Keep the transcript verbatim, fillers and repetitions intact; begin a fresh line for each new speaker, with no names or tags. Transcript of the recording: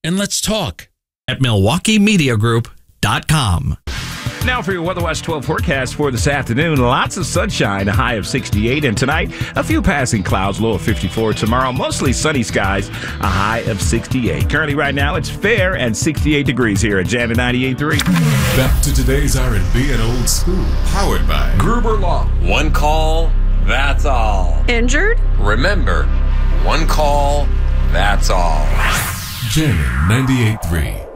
and let's talk.
At Milwaukee Media Group dot com.
Now for your Weather Watch twelve forecast for this afternoon. Lots of sunshine, a high of sixty-eight. And tonight, a few passing clouds, low of fifty-four. Tomorrow, mostly sunny skies, a high of sixty-eight. Currently right now, it's fair and sixty-eight degrees here at Jam ninety-eight point three.
Back to today's R and B and old school. Powered by
Gruber Law.
One call, that's all.
Injured?
Remember, one call, that's all.
Jam ninety-eight point three.